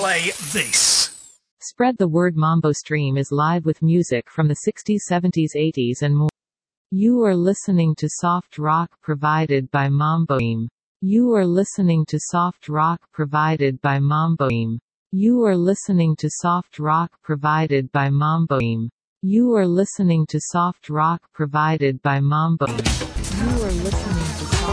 play this. Spread the word. Mambo Stream is live with music from the 60s, 70s, 80s and more. You are listening to soft rock provided by Mambo Stream. You are listening to soft rock provided by Mambo Stream. You are listening to soft rock provided by Mambo Stream. You are listening to soft rock provided by Mambo Stream. You are listening